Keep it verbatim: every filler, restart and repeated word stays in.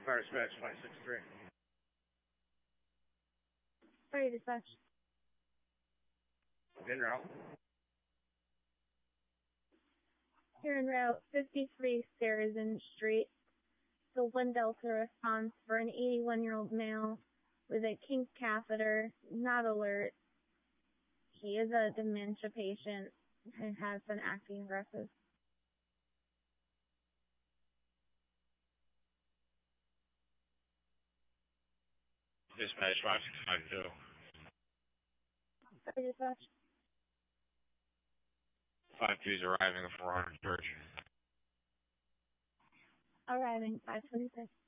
Fire dispatch five six three. Fire dispatch. En route. Here en route, fifty-three Sarrazin Street. The one Delta response for an eighty-one-year-old male with a kink catheter, not alert. He is a dementia patient and has been acting aggressive. Dispatch five six five two. Fire dispatch. five two is arriving at four hundred Church. Arriving, five twenty-six.